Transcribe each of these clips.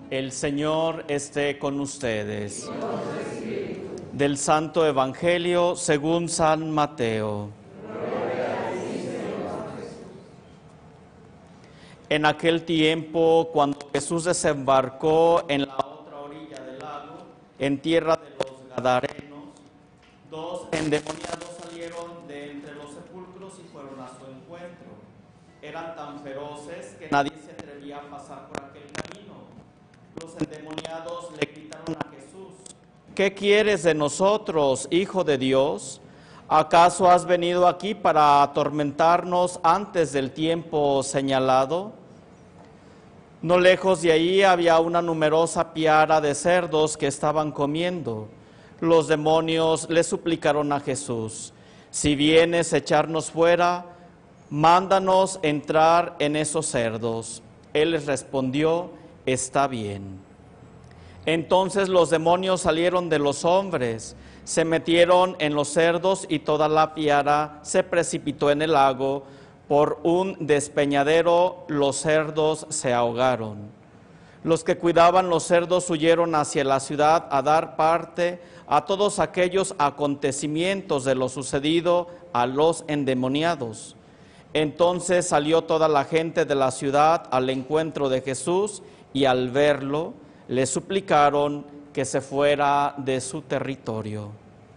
El Señor esté con ustedes. Del Santo Evangelio según San Mateo. En aquel tiempo, cuando Jesús desembarcó en la otra orilla del lago, en tierra de los Gadarenos, dos endemoniados salieron de entre los sepulcros y fueron a su encuentro. Eran tan feroces que nadie se atrevía a pasar por aquel camino. Los endemoniados le gritaron a Jesús: ¿qué quieres de nosotros, Hijo de Dios? ¿Acaso has venido aquí para atormentarnos antes del tiempo señalado? No lejos de ahí había una numerosa piara de cerdos que estaban comiendo. Los demonios le suplicaron a Jesús: si vienes a echarnos fuera, mándanos entrar en esos cerdos. Él les respondió: está bien. Entonces los demonios salieron de los hombres, se metieron en los cerdos y toda la piara se precipitó en el lago. Por un despeñadero los cerdos se ahogaron. Los que cuidaban los cerdos huyeron hacia la ciudad a dar parte a todos aquellos acontecimientos de lo sucedido a los endemoniados. Entonces salió toda la gente de la ciudad al encuentro de Jesús y al verlo le suplicaron que se fuera de su territorio.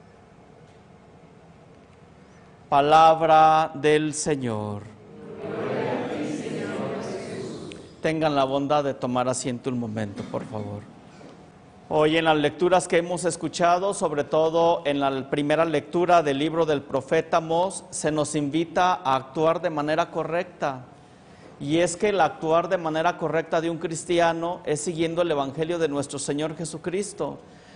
Palabra del Señor. Gloria a ti, Señor Jesús. Tengan la bondad de tomar asiento un momento, por favor. Hoy en las lecturas que hemos escuchado, sobre todo en la primera lectura del libro del profeta Amós, se nos invita a actuar de manera correcta. Y es que el actuar de manera correcta de un cristiano es siguiendo el Evangelio de nuestro Señor Jesucristo.